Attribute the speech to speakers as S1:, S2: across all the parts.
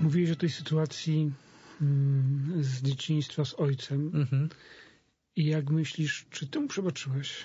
S1: Mówiłeś o tej sytuacji z dzieciństwa z ojcem. I jak myślisz, czy ty mu przebaczyłeś?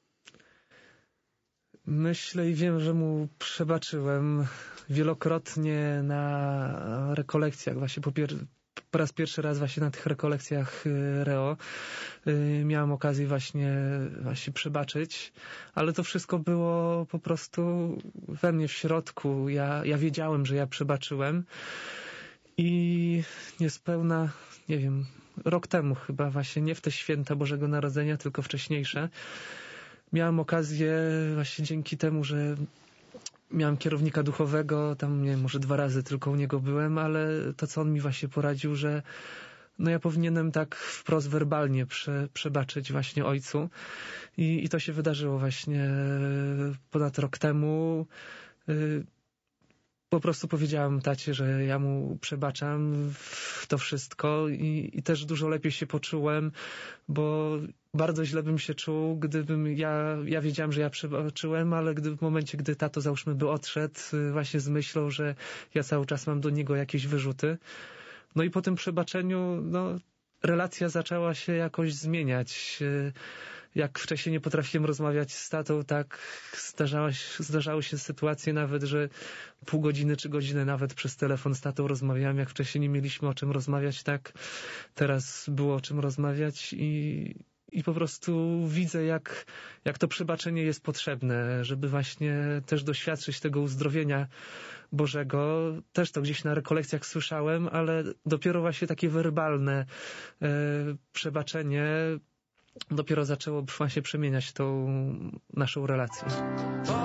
S2: Myślę i wiem, że mu przebaczyłem wielokrotnie na rekolekcjach. Właśnie po raz pierwszy raz właśnie na tych rekolekcjach Reo miałem okazję właśnie przebaczyć, ale to wszystko było po prostu we mnie w środku. Ja wiedziałem, że ja przebaczyłem i niespełna, nie wiem, rok temu chyba właśnie, nie w te święta Bożego Narodzenia, tylko wcześniejsze, miałem okazję właśnie dzięki temu, że miałem kierownika duchowego, tam nie wiem, może 2 razy tylko u niego byłem, ale to co on mi właśnie poradził, że no ja powinienem tak wprost werbalnie przebaczyć właśnie ojcu i to się wydarzyło właśnie ponad rok temu. Po prostu powiedziałem tacie, że ja mu przebaczam to wszystko i też dużo lepiej się poczułem, bo bardzo źle bym się czuł, gdybym ja wiedziałem, że ja przebaczyłem, ale w momencie, gdy tato załóżmy by odszedł właśnie z myślą, że ja cały czas mam do niego jakieś wyrzuty. No i po tym przebaczeniu, no, relacja zaczęła się jakoś zmieniać. Jak wcześniej nie potrafiłem rozmawiać z tatą, tak zdarzały się sytuacje nawet, że pół godziny czy godzinę nawet przez telefon z tatą rozmawiałem. Jak wcześniej nie mieliśmy o czym rozmawiać, tak teraz było o czym rozmawiać i po prostu widzę, jak to przebaczenie jest potrzebne, żeby właśnie też doświadczyć tego uzdrowienia Bożego. Też to gdzieś na rekolekcjach słyszałem, ale dopiero właśnie takie werbalne przebaczenie dopiero zaczęło właśnie przemieniać tą naszą relację.